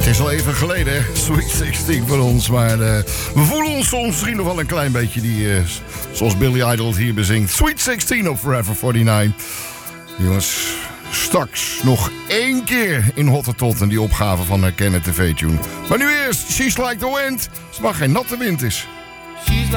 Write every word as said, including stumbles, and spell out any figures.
is al even geleden, hè? Sweet zestien voor ons. Maar uh, we voelen ons soms misschien nog wel een klein beetje die, uh, zoals Billy Idol het hier bezingt. Sweet zestien op Forever negenenveertig. Jongens, straks nog één keer in Hottentot en die opgave van haar Kenneth T V-tune. Maar nu eerst, She's Like the Wind. Als het maar geen natte wind is. She's like